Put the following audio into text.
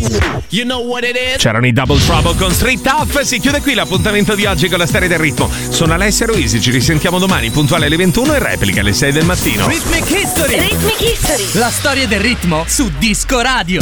You know what it is? C'erano i Double Trouble con Street Tough. Si chiude qui l'appuntamento di oggi con la storia del ritmo. Sono Alessia Ruisi, ci risentiamo domani puntuale alle 21 e replica alle 6 del mattino. Rhythmic History. La storia del ritmo su Disco Radio.